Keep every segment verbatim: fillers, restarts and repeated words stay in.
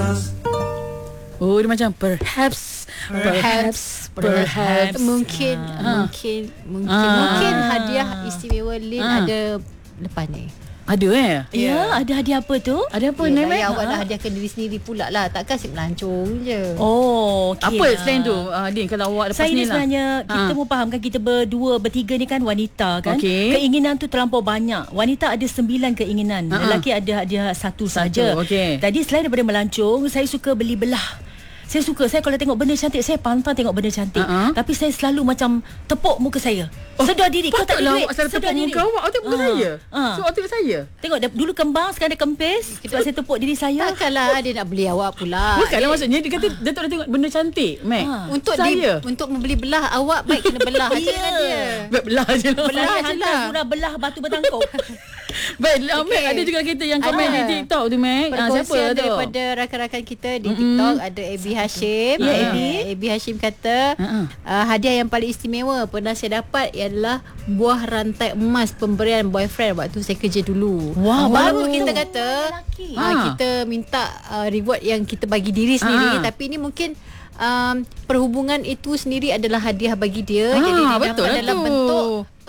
Oh, dia macam perhaps, perhaps, perhaps. Mungkin, Ha. mungkin, mungkin, Ah. mungkin hadiah istimewa Lin Ah. ada lepas ni. Ada eh? Ya, ada hadiah apa tu? Ada apa Ya, ni, Mek? yang awak dah hadiahkan diri sendiri pula lah. Takkan asyik melancong je. Oh, okay Apa lah. selain tu, uh, Din, kalau awak lepas Saya ni ni lah. sebenarnya Kita Ha. pun faham kan, kita berdua, bertiga ni kan wanita kan. Okey. Keinginan tu terlampau banyak. Wanita ada sembilan keinginan. Ha-ha. Lelaki ada dia satu, Satu, saja. okey. Tadi selain daripada melancong, saya suka beli belah. Saya suka, saya kalau tengok benda cantik, saya pantang tengok benda cantik. Ha-ha. Tapi saya selalu macam tepuk muka saya. Sedar diri. Kau tak ada Patutlah duit. awak selalu Sedar tepuk diri. muka awak. Awak tepuk muka Ha. saya. Ha. So, awak tepuk saya. Tengok dah- dulu kembang, sekarang dah kempis. Sebab saya tepuk diri saya. Takkanlah dia nak beli awak pula. Bukanlah maksudnya, dia kata dia tak nak tengok benda cantik, Mek. Ha. Untuk saya. dia, untuk membeli belah awak, baik kena belah aja dengan dia. Baik, belah je lah. Belah Saya je hantar lah. surah belah batu bertangkuk. Baik, okay. Mek, Okey. ada juga kita yang komen Ada. di TikTok tu, Mek. Ah, siapa Perkongsian tu? daripada rakan-rakan kita di TikTok. Ada Abi Hashim. Ya, Ah, Abi. Abi Hashim kata Ha-ha. uh, hadiah yang paling istimewa pernah saya dapat ialah buah rantai emas pemberian boyfriend waktu saya kerja dulu. Wah, Baru bagus. kita kata Lelaki. uh, Ha. kita minta uh, reward yang kita bagi diri sendiri. Ha. Tapi ini mungkin um, perhubungan itu sendiri adalah hadiah bagi dia. Ah, Jadi dia betul dapat lah dalam tu. bentuk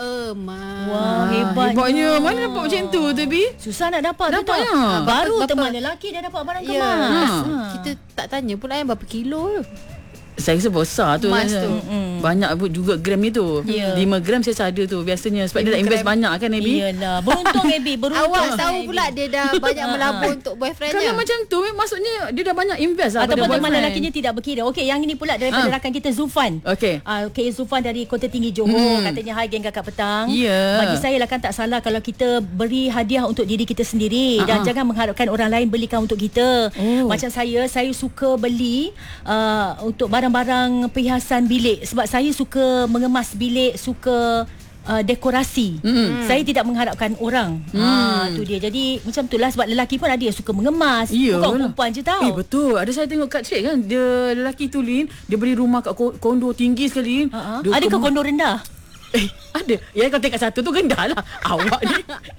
emas. Wah, hebatnya. Hebatnya. Mana dapat macam tu, Tebi? Susah nak dapat tu Dapatnya. tak? Baru Berapa- teman lelaki dah dapat barang Ya, kemas. Ha. kita tak tanya pula yang berapa kilo tu. Saya rasa besar tu. Emas Saya- tu. Banyak pun juga gram ni tu. Ya. lima gram saya rasa ada tu biasanya. Sebab dia lima nak invest gram. banyak kan, Ebi? Iyalah. Beruntung Ebi, beruntung. Awak tahu Ebi. pula dia dah banyak melabur untuk boyfriendnya. Kalau macam tu, maksudnya dia dah banyak invest lah pada Ataupun teman boyfriend. lelakinya tidak berkira. Okey, yang ini pula daripada Ah. rakan kita Zufan. Okey. Ah, okay, Zufan dari Kota Tinggi Johor. Hmm. Katanya, hai geng kakak petang. Ya. Bagi saya lah kan tak salah kalau kita beri hadiah untuk diri kita sendiri. Ah, Dan ah. jangan mengharapkan orang lain belikan untuk kita. Oh. Macam saya, saya suka beli uh, untuk barang-barang perhiasan bilik. Sebab saya suka mengemas bilik, suka uh, dekorasi. Mm. Saya tidak mengharapkan orang. Mm. Ha, tu dia. Jadi macam itulah, sebab lelaki pun ada yang suka mengemas. Ya. Bukan perempuan je tahu. Eh betul. Ada saya tengok kat Trade kan, dia lelaki tu, Lin, dia beli rumah kat ko- kondo tinggi sekali. Ha-ha. Dia Adakah kema- kondo rendah? Eh, ada. Ya, kalau tingkat satu tu rendah lah. Awak ni.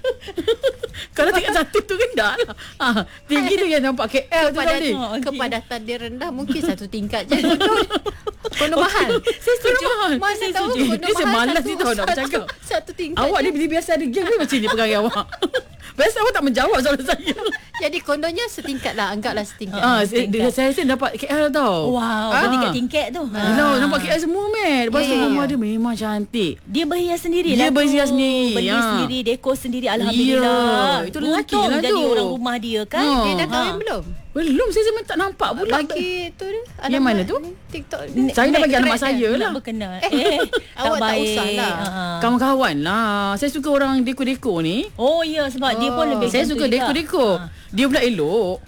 Kalau tingkat satu tu rendah lah. Ha, tinggi tu yang nampak K L tu Kepada, tadi. Oh, okey. kepadatan dia rendah, mungkin satu tingkat je. Kondo, kondo mahal. Saya setuju. Mana Saya tahu setuju. kondo Dia mahal semalas satu, ni tahu nak satu, bercakap. satu tingkat Awak je. ni bila biasa ada game ni macam ni perangai awak. Biasa awak tak menjawab soalan saya. Jadi kondonya setingkat lah. Anggaplah setingkat. Ah, saya, dia, saya rasa dapat K L tau. Wow, Ah. bertingkat-tingkat tu. Yelah, nampak K L semua, Mat. Lepas Ya, tu ya, rumah ya. dia memang cantik. Dia berhias sendiri Dia lah tu. berhias sendiri, Beli ha. sendiri, dekor sendiri. Alhamdulillah. Ya, itu lelaki Untung lah jadi tu. orang rumah dia kan. Ha. Dia dah kahwin Ha. belum? Belum, saya memang tak nampak pula. Lagi tu dia. Yang mana tu? ni, TikTok Ni- ni. Saya nak Nek bagi alamat keren saya dah. lah. Nak berkenal. Eh, Awak tak usah lah. Ha. Kawan-kawan lah. Saya suka orang dekor-dekor ni. Oh ya, sebab dia pun Oh. lebih Saya macam tu suka juga. dekor-dekor. Ha. Dia pula elok.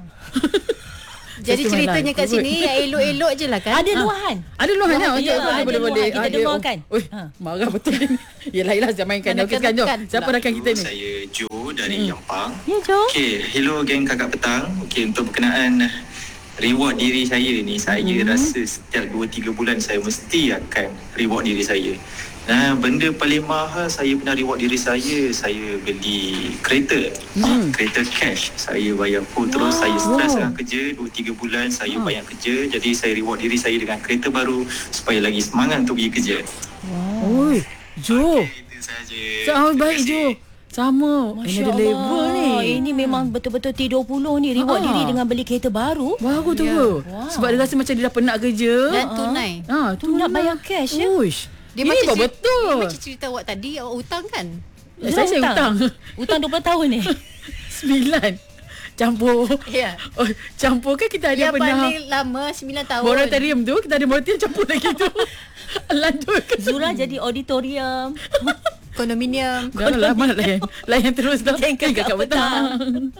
Jadi Saya ceritanya semalam kat kot. sini yang elok-elok je lah kan. Ada luahan. Ada luahan Luahan, kan? ya, Okey, ada boleh boleh. luahan. Kita Ah, ada dia- luahan. Oi, Ha. marah betul ni. Yelah, yelah, saya mainkan. Mana Okey, sekarang jom. tekan Siapa pula. rakan kita ni? Saya Joe dari Hmm. Yampang. Ya, Jo. Okey, hello geng kakak petang. Okey, untuk berkenaan reward diri saya ni, saya Hmm. rasa setiap dua tiga bulan saya mesti akan reward diri saya. Nah, benda paling mahal saya pernah reward diri saya, saya beli kereta. Hmm. Kereta cash. Saya bayar full terus, saya stres dengan kerja dua tiga bulan, saya Ah. banyak kerja. Jadi saya reward diri saya dengan kereta baru supaya lagi semangat untuk pergi kerja. Oi, Jo. Itu saja. Sama Terima baik, kasih. Jo. Sama. Masya Ini ada Allah. level ni. Ini memang betul-betul T dua puluh ni. Reward Ha. diri dengan beli kereta baru. Bagus tu. Ya. Wow. Sebab dia rasa macam dia dah penat kerja. Dan tunai. Ha, Tu nak bayar cash ya. Uish. Dia Ini macam pun ceri- betul. Dia macam cerita awak tadi, awak hutang kan? Eh, saya saya hutang. Hutang dua puluh tahun ni. Sembilan. Campur. Ya. Oh, campur kan kita ada Yang pernah paling lama sembilan tahun. moratorium tu. Kita ada moratorium campur lagi tu. Lanjut. Zura jadi auditorium. Kondominium. Janganlah, mana layan. Layan terus dah. Jangan Kakak kakak petang.